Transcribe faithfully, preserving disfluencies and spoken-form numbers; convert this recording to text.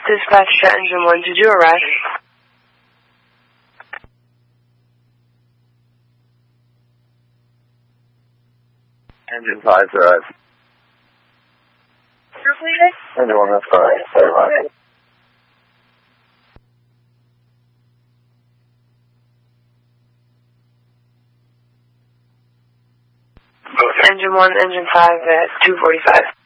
Dispatch to Engine one, did you arrive? Engine five arrived. Engine one, that's fine. Sorry about it. Engine one, Engine five at two forty-five.